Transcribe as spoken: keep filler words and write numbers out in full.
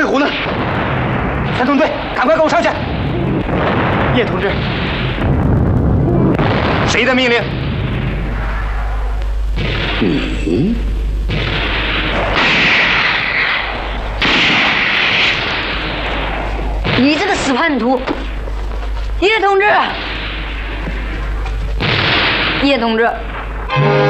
飞虎呢？三纵队，赶快跟我上去！叶同志，谁的命令？ 你？ 你这个死叛徒！叶同志，叶同志。